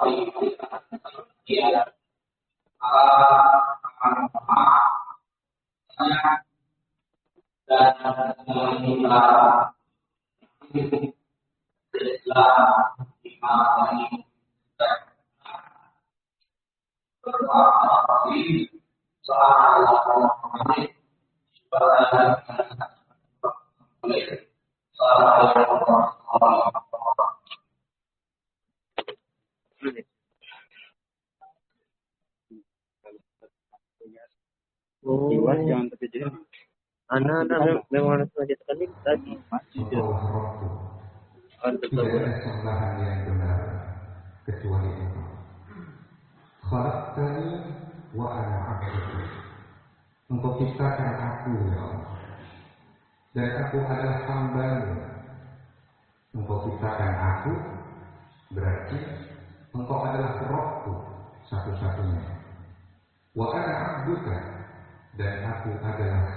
Jiwas jangan terkejut. Anak-anak memang harus ditekan tadi. Tidak ada sembahan yang benar kecuali Allah. Khalaqtani wa ana 'abduka. Engkau ciptakan aku ya Allah, dan aku adalah hamba-Mu. Engkau ciptakan aku, berarti engkau adalah Rabbku satu-satunya. Wa ana 'abduka, dan aku adalah